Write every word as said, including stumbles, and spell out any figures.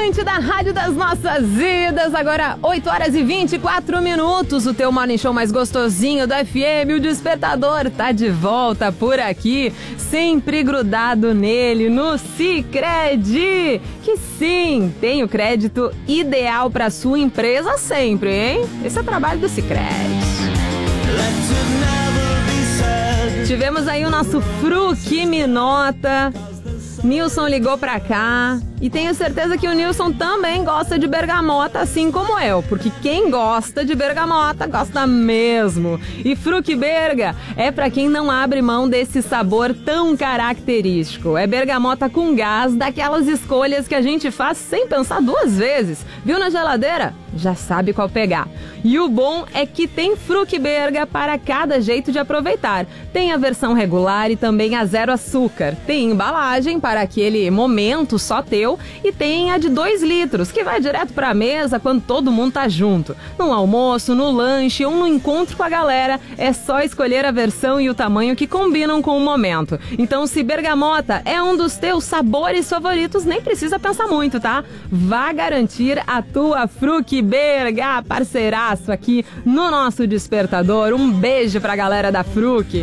Atlântida, Rádio das Nossas Vidas. Agora oito horas e vinte e quatro minutos. O teu morning show mais gostosinho do F M, o Despertador, tá de volta por aqui, sempre grudado nele, no Sicredi, que sim, tem o crédito ideal para sua empresa sempre, hein? Esse é o trabalho do Sicredi. Tivemos aí o nosso Fruc Minota. Nilson ligou pra cá e tenho certeza que o Nilson também gosta de bergamota, assim como eu, porque quem gosta de bergamota gosta mesmo. E Fruc Berga é pra quem não abre mão desse sabor tão característico. É bergamota com gás, daquelas escolhas que a gente faz sem pensar duas vezes. Viu na geladeira? Já sabe qual pegar. E o bom é que tem Fruc Berga para cada jeito de aproveitar. Tem a versão regular e também a zero açúcar. Tem embalagem para aquele momento só teu e tem a de dois litros, que vai direto para a mesa quando todo mundo tá junto. No almoço, no lanche ou no encontro com a galera, é só escolher a versão e o tamanho que combinam com o momento. Então, se bergamota é um dos teus sabores favoritos, nem precisa pensar muito, tá? Vá garantir a tua Fruc Berga, parceiraço aqui no nosso Despertador. Um beijo pra galera da Fruc.